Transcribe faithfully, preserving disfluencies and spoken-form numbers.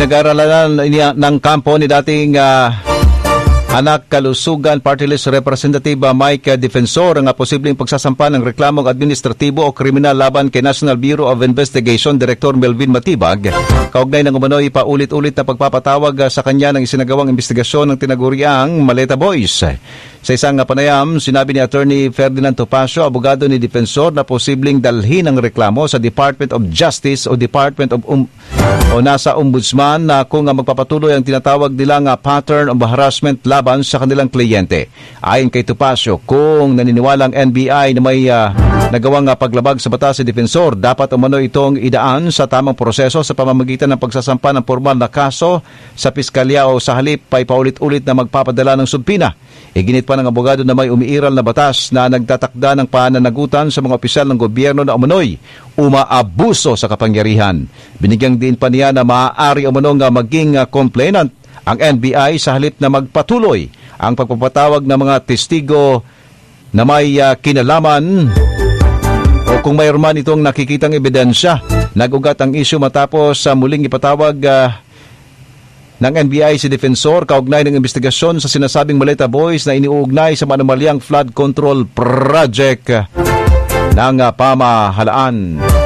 Pinag-aaralan ng kampo ni dating uh, Anak Kalusugan Party List Representative Mike Defensor ang posibleng pagsasampa ng reklamong administratibo o kriminal laban kay National Bureau of Investigation Director Melvin Matibag. Kaugnay ng umano'y paulit-ulit na pagpapatawag sa kanya ng isinagawang investigasyon ng tinaguriang Maleta Boys. Sa isang panayam, sinabi ni Attorney Ferdinand Topacio, abogado ni Defensor, na posibleng dalhin ang reklamo sa Department of Justice o Department of um, o nasa Ombudsman na kung magpapatuloy ang tinatawag nilang pattern of harassment laban sa kanilang kliyente. Ayon kay Topacio, kung naniniwalang N B I na may uh, nagawang uh, paglabag sa batas si Defensor, dapat umano itong idaan sa tamang proseso sa pamamagitan ng pagsasampa ng formal na kaso sa piskalya o sa halip ay paulit-ulit na magpapadala ng subpina. Iginit pa ng abogado na may umiiral na batas na nagtatakda ng pananagutan sa mga opisyal ng gobyerno na umano'y umaabuso sa kapangyarihan. Binigyang din pa niya na maaari umanong maging complainant ang N B I sa halip na magpatuloy ang pagpapatawag ng mga testigo na may uh, kinalaman o kung mayroon man itong nakikitang ebidensya. Nagugat ang isyu matapos sa uh, muling ipatawag uh, ng N B I si Defensor kaugnay ng investigasyon sa sinasabing Maleta Boys na iniuugnay sa manumalyang flood control project ng uh, pamahalaan.